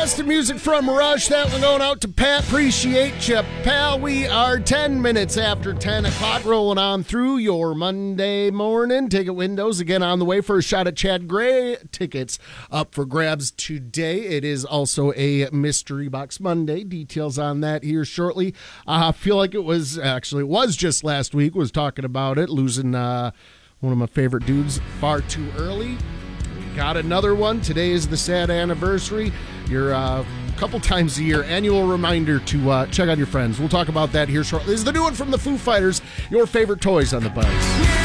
blasted music from Rush. That one going out to Pat. Appreciate you, pal. We are 10 minutes after 10 o'clock, rolling on through your Monday morning. Ticket windows again on the way for a shot at Chad Gray. Tickets up for grabs today. It is also a Mystery Box Monday. Details on that here shortly. I feel like it was just last week. Was talking about it, losing one of my favorite dudes far too early. Got another one. Today is the sad anniversary. Your couple times a year annual reminder to check on your friends. We'll talk about that here shortly. This is the new one from the Foo Fighters. Your favorite toys on the bus.